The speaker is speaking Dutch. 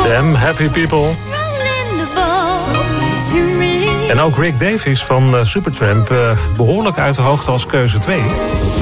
Damn Heavy People. En ook Rick Davies van Supertramp behoorlijk uit de hoogte als keuze 2.